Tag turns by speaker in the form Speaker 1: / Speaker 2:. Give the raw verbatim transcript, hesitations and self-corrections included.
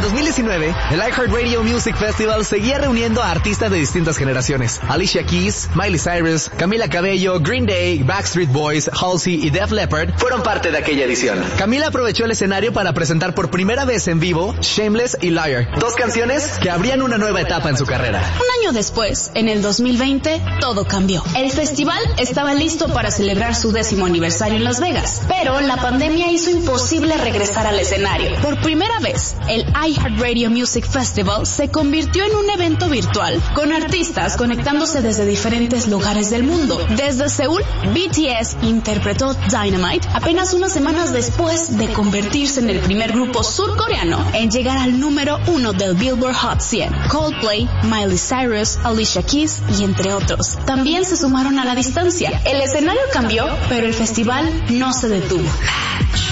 Speaker 1: dos mil diecinueve, el iHeartRadio Music Festival seguía reuniendo a artistas de distintas generaciones. Alicia Keys, Miley Cyrus, Camila Cabello, Green Day, Backstreet Boys, Halsey y Def Leppard fueron parte de aquella edición. Camila aprovechó el escenario para presentar por primera vez en vivo Shameless y Liar, dos canciones que abrían una nueva etapa en su carrera.
Speaker 2: Un año después, en el dos mil veinte, todo cambió. El festival estaba listo para celebrar su décimo aniversario en Las Vegas, pero la pandemia hizo imposible regresar al escenario. Por primera vez, el iHeartRadio Music Festival se convirtió en un evento virtual, con artistas conectándose desde diferentes lugares del mundo. Desde Seúl, B T S interpretó Dynamite apenas unas semanas después de convertirse en el primer grupo surcoreano en llegar al número uno del Billboard Hot cien. Coldplay, Miley Cyrus, Alicia Keys y entre otros también se sumaron a la distancia. El escenario cambió, pero el festival no se detuvo.